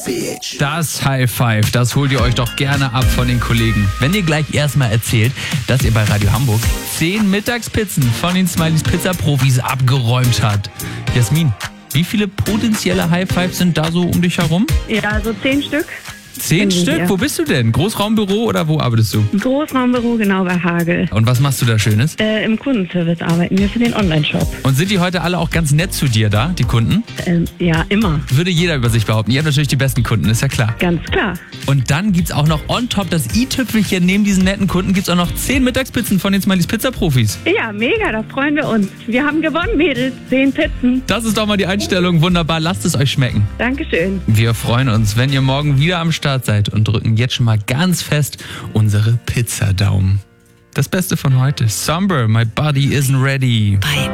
Das High Five, das holt ihr euch doch gerne ab von den Kollegen. Wenn ihr gleich erstmal erzählt, dass ihr bei Radio Hamburg 10 Mittagspizzen von den Smileys Pizza-Profis abgeräumt habt. Jasmin, wie viele potenzielle High Fives sind da so um dich herum? Ja, so 10 Stück. 10 Stück? Ja. Wo bist du denn? Großraumbüro oder wo arbeitest du? Großraumbüro, genau, bei Hagel. Und was machst du da Schönes? Im Kundenservice arbeiten wir für den Online-Shop. Und sind die heute alle auch ganz nett zu dir da, die Kunden? Ja, immer. Würde jeder über sich behaupten. Ihr habt natürlich die besten Kunden, ist ja klar. Ganz klar. Und dann gibt's auch noch on top das i-Tüpfelchen. Neben diesen netten Kunden gibt's auch noch 10 Mittagspizzen von den Smileys Pizza-Profis. Ja, mega, da freuen wir uns. Wir haben gewonnen, Mädels. 10 Pizzen. Das ist doch mal die Einstellung. Wunderbar, lasst es euch schmecken. Dankeschön. Wir freuen uns, wenn ihr morgen wieder am Start seid und drücken jetzt schon mal ganz fest unsere Pizzadaumen. Das Beste von heute. Somber, my body isn't ready.